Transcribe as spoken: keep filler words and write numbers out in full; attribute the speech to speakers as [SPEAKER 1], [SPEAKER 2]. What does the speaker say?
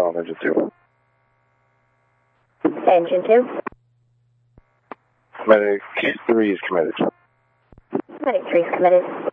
[SPEAKER 1] on engine two.
[SPEAKER 2] Engine two.
[SPEAKER 1] Medic three is committed.
[SPEAKER 2] Medic three is committed.